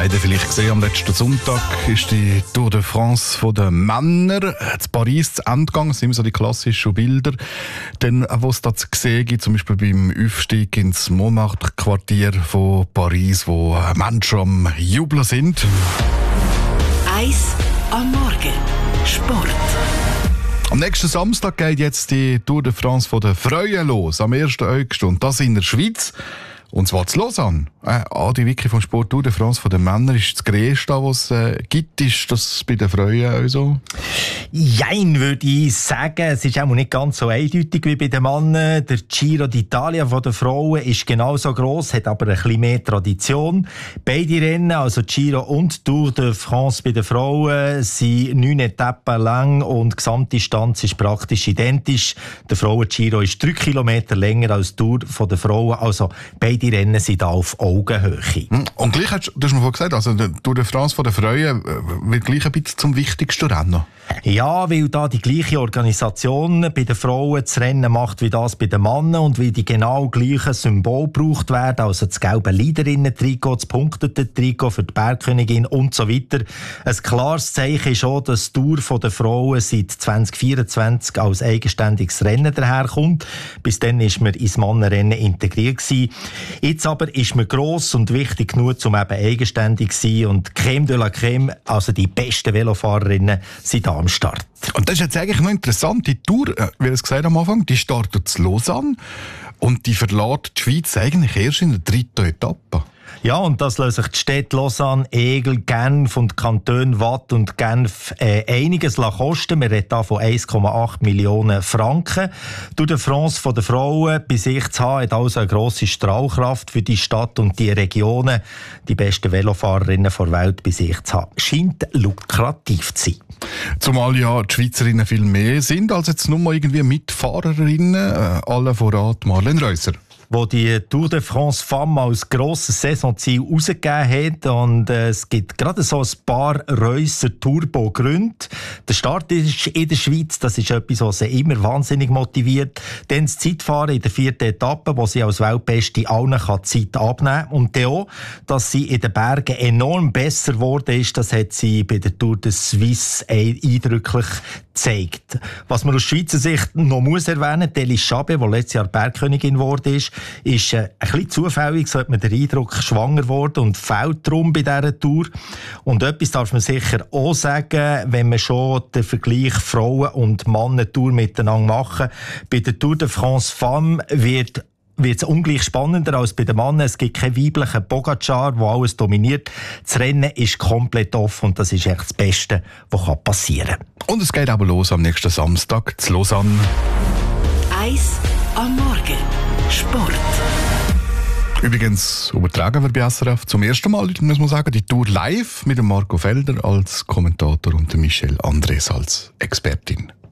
Habt ihr vielleicht gesehen, am letzten Sonntag ist die Tour de France der Männer zu Paris zu Ende gegangen. Das sind immer so die klassischen Bilder. Dann, was es da zu sehen gibt, zum Beispiel beim Aufstieg ins Montmartre-Quartier von Paris, wo Menschen am Jubeln sind. Eis am Morgen. Sport. Am nächsten Samstag geht jetzt die Tour de France der Frauen los, am 1. August. Und das in der Schweiz. Und zwar zu Lausanne. Adi Wicki vom Sport Tour de France der Männer ist das Größte, was es gibt. Ist das bei den Frauen auch so? Jein, würde ich sagen. Es ist auch nicht ganz so eindeutig wie bei den Männern. Der Giro d'Italia der Frauen ist genauso gross, hat aber ein bisschen mehr Tradition. Beide Rennen, also Giro und Tour de France bei den Frauen, sind 9 Etappen lang und die Gesamtdistanz ist praktisch identisch. Der Frauen-Giro ist 3 Kilometer länger als die Tour der Frauen. Also beide Rennen sind da auf Augenhöhe. Und gleich du hast mir vorhin gesagt, also die Tour de France der Frauen wird gleich ein bisschen zum wichtigsten Rennen. Ja, weil da die gleiche Organisation bei den Frauen das Rennen macht wie das bei den Männern und weil die genau gleichen Symbole gebraucht werden, also das gelbe Leaderinnen-Trikot, das punktete Trikot für die Bergkönigin und so weiter. Ein klares Zeichen ist auch, dass die Tour der Frauen seit 2024 als eigenständiges Rennen daherkommt. Bis dann war man ins Mannenrennen integriert gewesen. Jetzt aber ist man gross und wichtig genug, um eben eigenständig zu sein und Crème de la Crème, also die besten Velofahrerinnen, sind da am Start. Und das ist jetzt eigentlich noch interessant. Die Tour, wie ich es gesagt am Anfang, die startet in Lausanne und die verlässt die Schweiz eigentlich erst in der 3. Etappe. Ja, und das lassen sich die Städte Lausanne, Aigle, Genf und die Kantone Waadt und Genf einiges kosten. Wir reden hier von 1,8 Millionen Franken. Tour de France der Frauen bei sich zu haben, hat also eine grosse Strahlkraft für die Stadt und die Regionen, die besten Velofahrerinnen der Welt bei sich zu haben. Scheint lukrativ zu sein. Zumal ja die Schweizerinnen viel mehr sind als jetzt nur mal irgendwie Mitfahrerinnen, alle voran Marlene Reusser. Wo die Tour de France Femme als grosses Saisonziel rausgegeben hat. Und es gibt gerade so ein paar Reusser-Turbo-Gründe. Der Start ist in der Schweiz, das ist etwas, was sie immer wahnsinnig motiviert. Dann das Zeitfahren in der 4. Etappe, wo sie als Weltbeste allen Zeit abnehmen kann. Und dann auch, dass sie in den Bergen enorm besser geworden ist, das hat sie bei der Tour de Suisse eindrücklich gezeigt. Was man aus Schweizer Sicht noch muss erwähnen, Elis Chabet, die letztes Jahr Bergkönigin geworden ist ein bisschen zufällig, so hat man den Eindruck, schwanger geworden und fehlt darum bei dieser Tour. Und etwas darf man sicher auch sagen, wenn man schon den Vergleich Frauen- und Männer-Tour miteinander machen. Bei der Tour de France Femme wird es ungleich spannender als bei den Männern. Es gibt keinen weiblichen Pogacar, der alles dominiert. Das Rennen ist komplett offen und das ist echt das Beste, was passieren kann. Und es geht aber los am nächsten Samstag zu Lausanne. Eis am Morgen. Sport. Übrigens übertragen wir bei SRF zum ersten Mal, muss man sagen, die Tour live mit dem Marco Felder als Kommentator und der Michelle Andres als Expertin.